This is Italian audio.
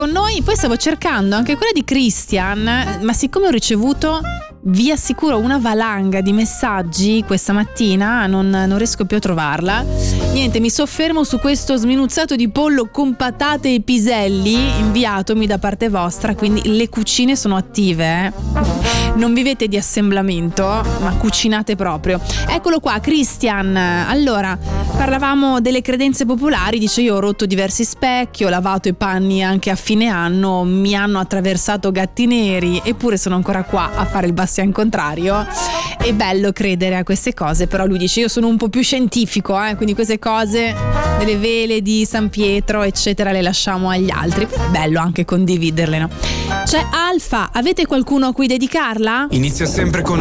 con noi. Poi stavo cercando anche quella di Christian, ma siccome ho ricevuto, vi assicuro, una valanga di messaggi questa mattina, non riesco più a trovarla. Niente, mi soffermo su questo sminuzzato di pollo con patate e piselli inviatomi da parte vostra, quindi le cucine sono attive, non vivete di assemblamento, ma cucinate proprio. Eccolo qua, Christian. Allora, parlavamo delle credenze popolari, dice: io ho rotto diversi specchi, ho lavato i panni anche a fine anno, mi hanno attraversato gatti neri, eppure sono ancora qua a fare il bastian contrario. È bello credere a queste cose, però lui dice: io sono un po' più scientifico, quindi queste cose delle vele di San Pietro eccetera le lasciamo agli altri. È bello anche condividerle, no? C'è Alfa, avete qualcuno a cui dedicarla? Inizia sempre con